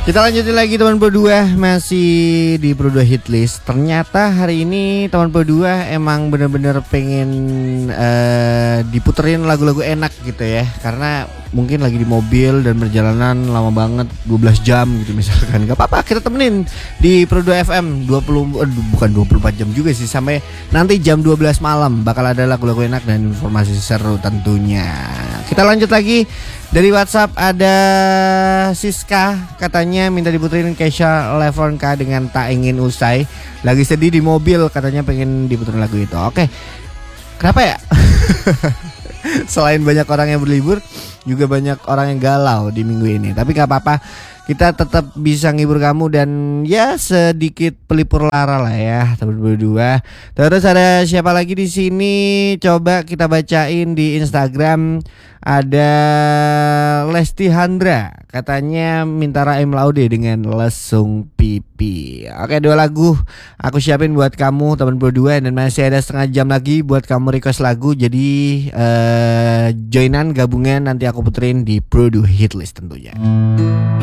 Kita lanjutin lagi teman berdua, masih di Pro 2 Hit List. Ternyata hari ini teman berdua emang bener-bener pengen diputerin lagu-lagu enak gitu ya. Karena mungkin lagi di mobil dan perjalanan lama banget 12 jam gitu misalkan. Gak apa-apa, kita temenin di Pro 2 FM bukan 24 jam juga sih, sampai nanti jam 12 malam bakal ada lagu-lagu enak dan informasi seru tentunya. Kita lanjut lagi. Dari WhatsApp ada Siska, katanya minta diputerin Kesha Levonka dengan Tak Ingin Usai. Lagi sedih di mobil, katanya pengen diputerin lagu itu. Oke, kenapa ya? Selain banyak orang yang berlibur, juga banyak orang yang galau di minggu ini. Tapi gak apa-apa, kita tetap bisa ngibur kamu dan ya sedikit pelipur lara lah ya teman berdua. Terus ada siapa lagi di sini? Coba kita bacain di Instagram. Ada Lesti Handra, katanya minta Raim Laude dengan Lesung Pipi. Oke, 2 lagu aku siapin buat kamu teman berdua, dan masih ada setengah jam lagi buat kamu request lagu. Jadi joinan gabungan nanti aku puterin di Pro 2 Hit List tentunya.